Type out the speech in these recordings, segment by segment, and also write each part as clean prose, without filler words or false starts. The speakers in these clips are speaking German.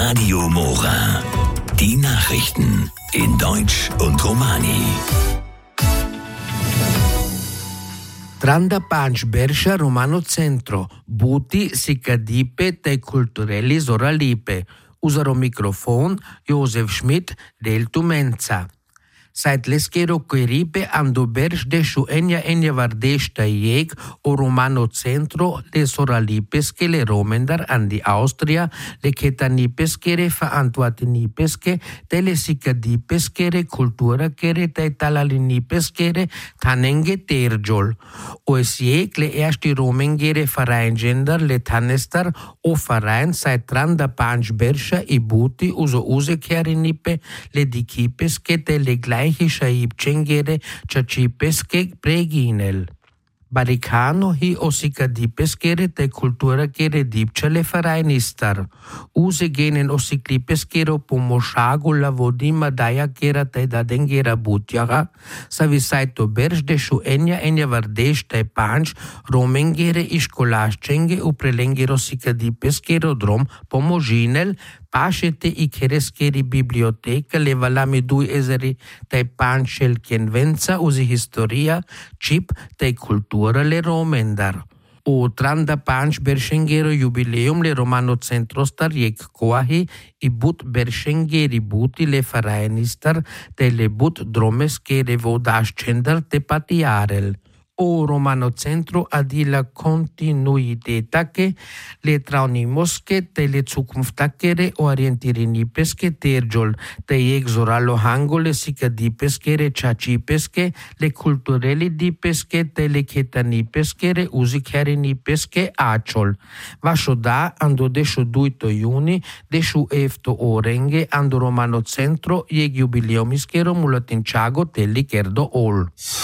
Radio Mora. Die Nachrichten in Deutsch und Romani. Tranda Panch Bersha Romano Centro, Buti Sicadipe te Culturelli Zoralipe. Usaro microfon Josef Schmidt del Tumenza. Seit leskero queripe ando berš de enya vardešta jeg o Romano Centro le Soralipeske le Romendar andi Austria le Ketanipeske verantwortenipeske te le Sikadipeske kultura kere te talalinipeske tanenge terjol. O es jeg le erste Romengere Vereingender le Tanestar o Verein seit Tranda Panch Bersha i Buti uso usekerinipe le dikipeske te le gleich Shaibchengere Chachipeske preginel. Baricano hi osikadipeskere te kultura kere dipčale Vereinistar. Use genen osiklipeskero pomoshago la vodima daja kera te dadengera butjaga, savisaito berž de enya vardeš te panč romengere iškolaščenge uprelengero sikadipeskero drom pomožinel, pašete i kereskeri biblioteka le valami dui ezeri te pančel kenvenca uzi historia, čip te kultura le Romendar. O Tranda Panch Beršengero jubileum le Romano Centro star jek koahi i but Beršengeri buti le Vereinistar te le but dromeskere vodaščendar te patiarel. O Romano Centro adila continuitetache le traunimoske te le zukunftakere orientirinipeske terjol te exoralo hangole sikadipeskere chachipeske le kultureli dipeske te le ketanipeskere usikerinipeske achol. Vašo da ando desho 2 juni desho efto orenge ando Romano Centro jeg jubileumiskero mulatinchago te li kerdo ol.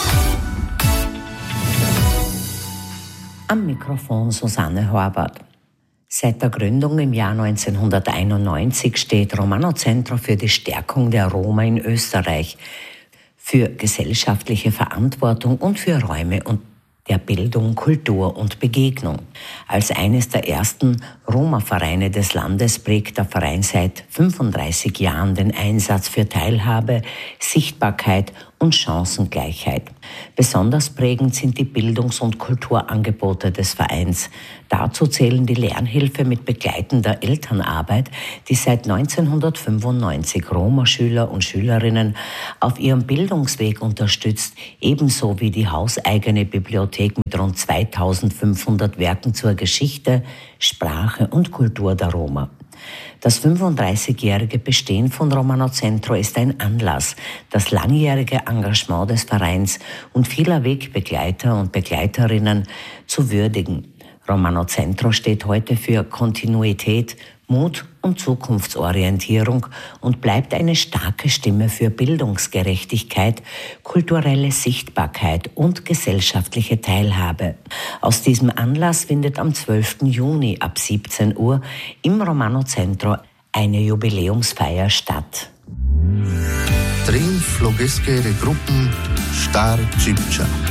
Am Mikrofon Susanne Horvath. Seit der Gründung im Jahr 1991 steht Romano Centro für die Stärkung der Roma in Österreich, für gesellschaftliche Verantwortung und für Räume und der Bildung, Kultur und Begegnung. Als eines der ersten Roma-Vereine des Landes prägt der Verein seit 35 Jahren den Einsatz für Teilhabe, Sichtbarkeit und Chancengleichheit. Besonders prägend sind die Bildungs- und Kulturangebote des Vereins. Dazu zählen die Lernhilfe mit begleitender Elternarbeit, die seit 1995 Roma-Schüler und Schülerinnen auf ihrem Bildungsweg unterstützt, ebenso wie die hauseigene Bibliothek mit rund 2500 Werken zur Geschichte, Sprache und Kultur der Roma. Das 35-jährige Bestehen von Romano Centro ist ein Anlass, das langjährige Engagement des Vereins und vieler Wegbegleiter und Begleiterinnen zu würdigen. Romano Centro steht heute für Kontinuität, Mut und Zukunftsorientierung und bleibt eine starke Stimme für Bildungsgerechtigkeit, kulturelle Sichtbarkeit und gesellschaftliche Teilhabe. Aus diesem Anlass findet am 12. Juni ab 17 Uhr im Romano Centro eine Jubiläumsfeier statt. Trin Flogeskere Gruppen Star Cipcia.